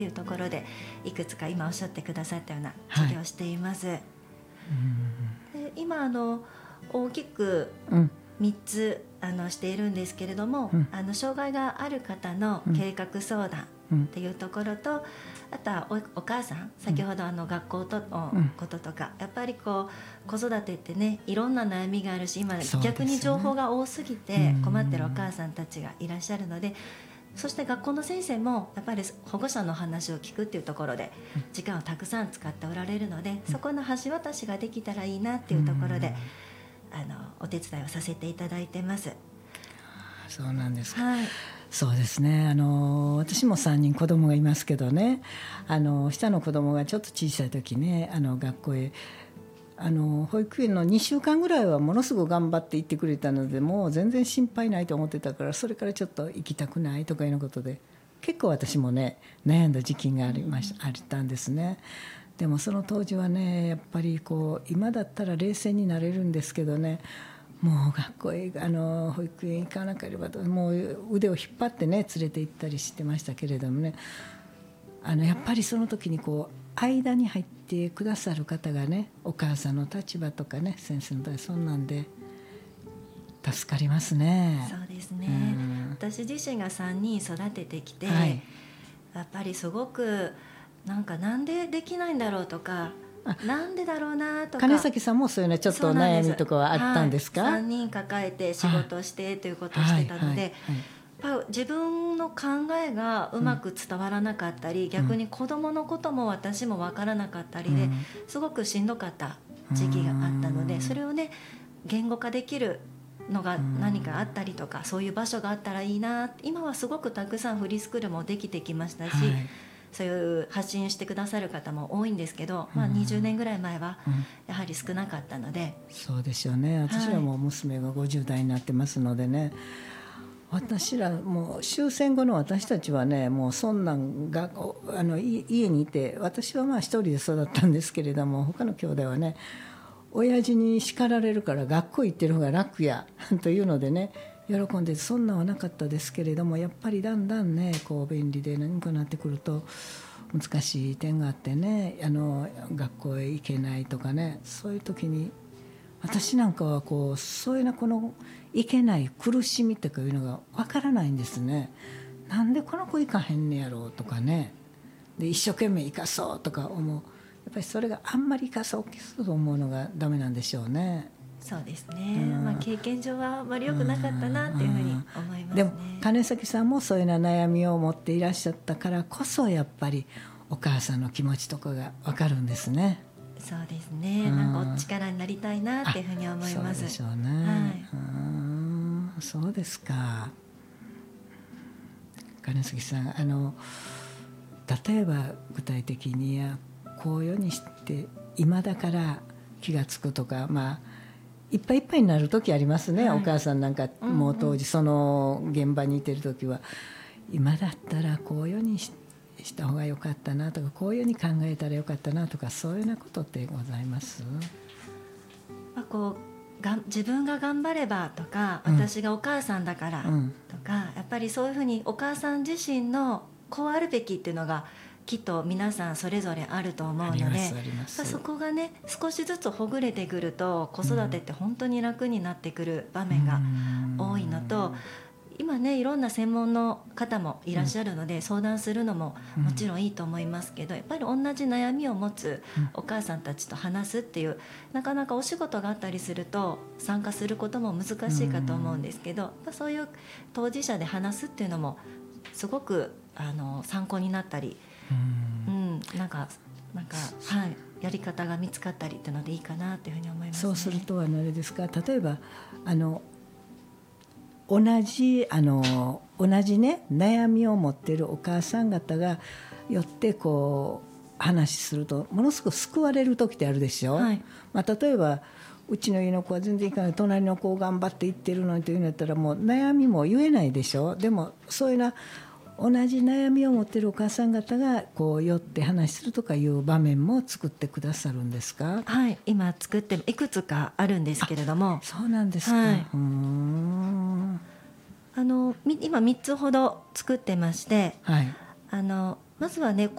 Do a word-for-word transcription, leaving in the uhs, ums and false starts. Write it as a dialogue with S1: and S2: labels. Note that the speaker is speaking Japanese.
S1: というところでいくつか今おっしゃってくださったような授業をしています、はい、で今あの大きくみっつ、うん、あのしているんですけれども、うん、あの障害がある方の計画相談っていうところと、うん、あとは お, お母さん先ほどあの学校とのこととか、うん、やっぱりこう子育てってねいろんな悩みがあるし今、ね、逆に情報が多すぎて困ってるお母さんたちがいらっしゃるので、そして学校の先生もやっぱり保護者の話を聞くっていうところで時間をたくさん使っておられるので、そこの橋渡しができたらいいなっていうところであのお手伝いをさせていただいてます。
S2: そうなんですか、
S1: はい、
S2: そうですね、あの私もさんにん子供がいますけどね、あの下の子供がちょっと小さい時ね、あの学校へあの保育園のにしゅうかんぐらいはものすごく頑張って行ってくれたので、もう全然心配ないと思ってたから、それからちょっと行きたくないとかいうことで結構私もね悩んだ時期がありまし、あったんですね。でもその当時はねやっぱりこう今だったら冷静になれるんですけどね、もう学校へあの保育園行かなければと、もう腕を引っ張ってね連れて行ったりしてましたけれどもね、あのやっぱりその時にこう間に入ってくださる方がね、お母さんの立場とかね先生の立場、そんなんで助かりますね。
S1: そうですね、
S2: うん、
S1: 私自身がさんにん育ててきて、
S2: はい、
S1: やっぱりすごくなんかなんでできないんだろうとか、なんでだろうなとか。
S2: 金崎さんもそういうのちょっと悩みとかはあったんですか？
S1: はい、さんにん抱えて仕事をしてということをしてたので、やっぱ自分の考えがうまく伝わらなかったり、うん、逆に子どものことも私も分からなかったりで、うん、すごくしんどかった時期があったので、それをね言語化できるのが何かあったりとか、そういう場所があったらいいな。今はすごくたくさんフリースクールもできてきましたし、はい、そういう発信してくださる方も多いんですけど、まあ、にじゅうねんぐらい前はやはり少なかったので、
S2: うん、そうですよね。私はもう娘がごじゅう代になってますのでね、はい、私らもう終戦後の私たちはね、もうそんなんがあの家にいて、私はまあ一人で育ったんですけれども、他の兄弟はね親父に叱られるから学校行ってる方が楽やというのでね喜んで、そんなんはなかったですけれども、やっぱりだんだんねこう便利で何かなってくると難しい点があってね、あの学校へ行けないとかね、そういう時に私なんかはこうそういうなこの行けない苦しみとかいうのがわからないんですね。なんでこの子行かへんねやろうとかね、で一生懸命生かそうとか思う。やっぱりそれがあんまり生かそうと思うのがダメなんでしょうね。
S1: そうですね、うんまあ、経験上はあまり良くなかったなっていうふうに思いますね。
S2: でも金崎さんもそういうような悩みを持っていらっしゃったからこそ、やっぱりお母さんの気持ちとかが分かるんですね。
S1: そうですね、なんかお力になりたいなっていうふうに思います。
S2: そうでしょうね、はい、うんそうですか。金崎さん、あの例えば具体的にこういうようにして今だから気がつくとか、まあいっぱいいっぱいになる時ありますね、はい、お母さんなんかもう当時その現場にいてる時は、うんうん、今だったらこういうように し, した方がよかったなとか、こういうように考えたらよかったなとか、そういうようなことってございます？
S1: まあ、こうが自分が頑張ればとか、うん、私がお母さんだからとか、うん、やっぱりそういうふうにお母さん自身のこうあるべきっていうのがきっと皆さんそれぞれあると思うので、そこがね少しずつほぐれてくると子育てって本当に楽になってくる場面が多いのと、今ねいろんな専門の方もいらっしゃるので、相談するのももちろんいいと思いますけど、やっぱり同じ悩みを持つお母さんたちと話すっていう、なかなかお仕事があったりすると参加することも難しいかと思うんですけど、そういう当事者で話すっていうのもすごくあの参考になったり、うん、なんかなんか、はい、やり方が見つかったりっていうのでいいかなというふうに思いますね。
S2: そうするとあのあれですか、例えばあの同じあの同じね悩みを持っているお母さん方がよってこう話するとものすごく救われる時ってあるでしょ、はい、まあ、例えばうちの家の子は全然いかない、隣の子頑張っていってるのにというんだったらもう悩みも言えないでしょ。でもそういうな同じ悩みを持っているお母さん方がこう寄って話するとかいう場面も作ってくださるんですか？
S1: はい、今作っていくつかあるんですけれども。
S2: そうなんですか、はい、うーん
S1: あの今みっつほど作ってまして、はい、あのまずはね